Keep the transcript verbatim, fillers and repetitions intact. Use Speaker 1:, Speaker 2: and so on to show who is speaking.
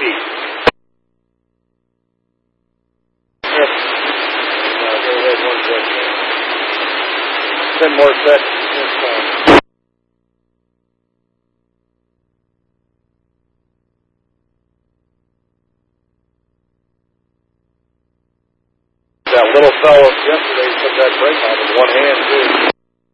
Speaker 1: feet.
Speaker 2: Yep.
Speaker 1: Uh, go ahead, one second. Ten more seconds. That's fine. That little fellow yesterday took that brake on with one hand, too.